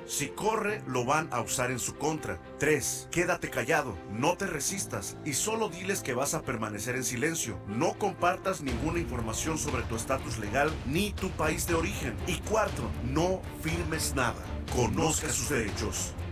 Si corre, lo van a usar en su contra. 3. Quédate callado, no te resistas y solo diles que vas a permanecer en silencio. No compartas ninguna información sobre tu estatus legal ni tu país de origen. Y 4. No firmes nada. Conozca sus derechos.